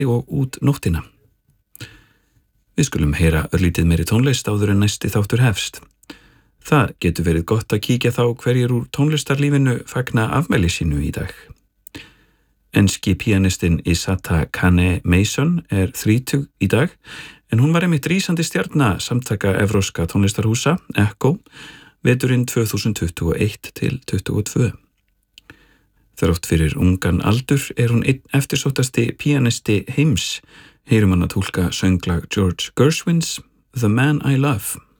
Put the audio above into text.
og út nóttina. Við skulum heyra örlítið meiri tónlist áður en næsti þáttur hefst. Það getur verið gott að kíkja þá hverjir úr tónlistarlífinu fagna afmæli sínu í dag. Enski píanistinn Isata Kane Mason 30 í dag, en hún var einmitt rísandi stjarna samtaka evróska tónlistarhúsa, ECHO, veturinn 2021 til 22. Þrátt fyrir ungan aldur hún einn eftirsóttasti píanisti heims, heyrum hann að túlka sönglag George Gershwins The Man I Love.